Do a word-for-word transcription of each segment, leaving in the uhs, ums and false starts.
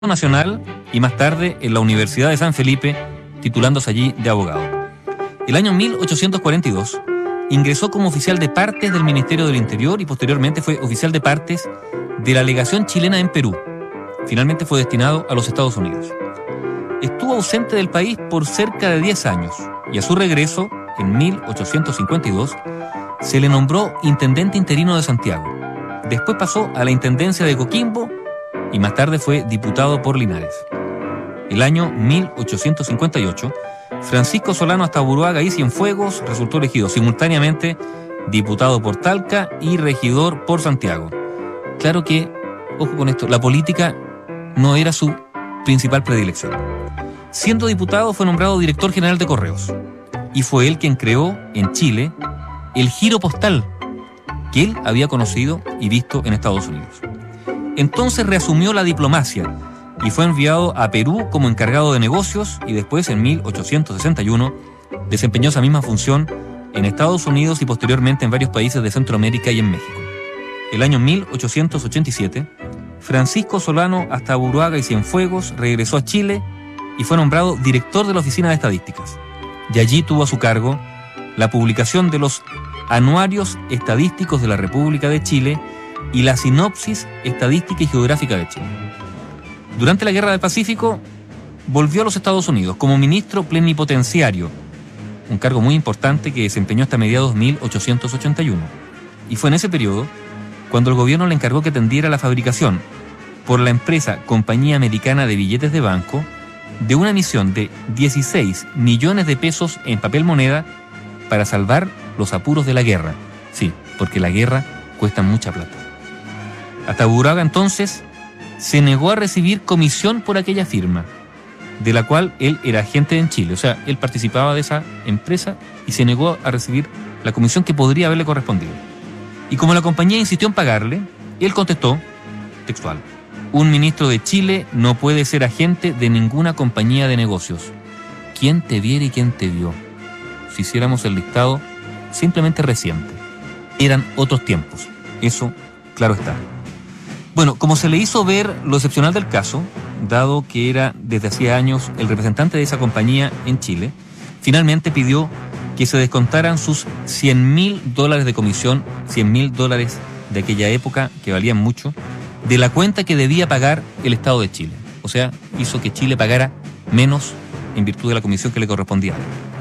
Nacional y más tarde en la Universidad de San Felipe, titulándose allí de abogado. El año mil ochocientos cuarenta y dos ingresó como oficial de partes del Ministerio del Interior y posteriormente fue oficial de partes de la legación chilena en Perú. Finalmente fue destinado a los Estados Unidos. Estuvo ausente del país por cerca de diez años y a su regreso, en mil ochocientos cincuenta y dos, se le nombró intendente interino de Santiago. Después pasó a la intendencia de Coquimbo y más tarde fue diputado por Linares. El año mil ochocientos cincuenta y ocho, Francisco Solano Astaburuaga y Cienfuegos resultó elegido simultáneamente diputado por Talca y regidor por Santiago. Claro que, ojo con esto, la política no era su principal predilección. Siendo diputado fue nombrado director general de Correos y fue él quien creó en Chile el giro postal que él había conocido y visto en Estados Unidos. Entonces reasumió la diplomacia y fue enviado a Perú como encargado de negocios y después, en mil ochocientos sesenta y uno, desempeñó esa misma función en Estados Unidos y posteriormente en varios países de Centroamérica y en México. El año mil ochocientos ochenta y siete, Francisco Solano Astaburuaga y Cienfuegos regresó a Chile y fue nombrado director de la Oficina de Estadísticas. Y allí tuvo a su cargo la publicación de los Anuarios Estadísticos de la República de Chile y la Sinopsis Estadística y Geográfica de Chile. Durante la Guerra del Pacífico, volvió a los Estados Unidos como ministro plenipotenciario, un cargo muy importante que desempeñó hasta mediados de mil ochocientos ochenta y uno. Y fue en ese periodo cuando el gobierno le encargó que atendiera la fabricación por la empresa Compañía Americana de Billetes de Banco de una emisión de dieciséis millones de pesos en papel moneda para salvar los apuros de la guerra. Sí, porque la guerra cuesta mucha plata. Astaburuaga entonces se negó a recibir comisión por aquella firma, de la cual él era agente en Chile. O sea, él participaba de esa empresa y se negó a recibir la comisión que podría haberle correspondido. Y como la compañía insistió en pagarle, él contestó, textual: un ministro de Chile no puede ser agente de ninguna compañía de negocios. ¿Quién te viera y quién te vio? Si hiciéramos el listado simplemente reciente. Eran otros tiempos. Eso, claro está. Bueno, como se le hizo ver lo excepcional del caso, dado que era desde hacía años el representante de esa compañía en Chile, finalmente pidió que se descontaran sus cien mil dólares de comisión, cien mil dólares de aquella época, que valían mucho, de la cuenta que debía pagar el Estado de Chile. O sea, hizo que Chile pagara menos en virtud de la comisión que le correspondía.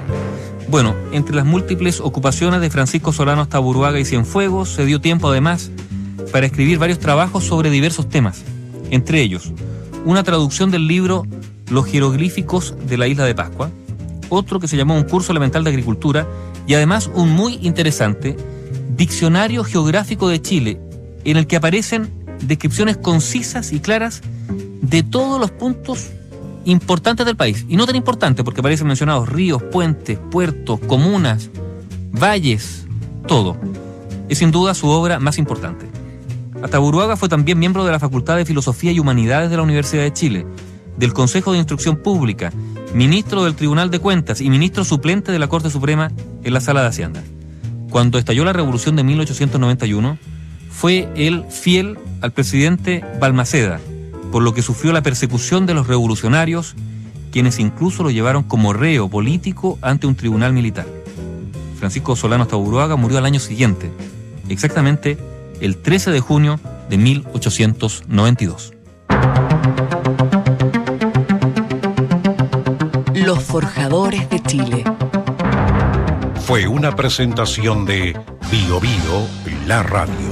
Bueno, entre las múltiples ocupaciones de Francisco Solano Astaburuaga y Cienfuegos, se dio tiempo además para escribir varios trabajos sobre diversos temas, entre ellos una traducción del libro Los jeroglíficos de la isla de Pascua, otro que se llamó Un curso elemental de agricultura y además un muy interesante Diccionario geográfico de Chile, en el que aparecen descripciones concisas y claras de todos los puntos importantes del país, y no tan importantes porque aparecen mencionados ríos, puentes, puertos, comunas, valles, todo. Es sin duda su obra más importante. Astaburuaga fue también miembro de la Facultad de Filosofía y Humanidades de la Universidad de Chile, del Consejo de Instrucción Pública, ministro del Tribunal de Cuentas y ministro suplente de la Corte Suprema en la Sala de Hacienda. Cuando estalló la Revolución de mil ochocientos noventa y uno, fue él fiel al presidente Balmaceda, por lo que sufrió la persecución de los revolucionarios, quienes incluso lo llevaron como reo político ante un tribunal militar. Francisco Solano Astaburuaga murió al año siguiente, exactamente el trece de junio de mil ochocientos noventa y dos. Los Forjadores de Chile. Fue una presentación de Bio Bio, la radio.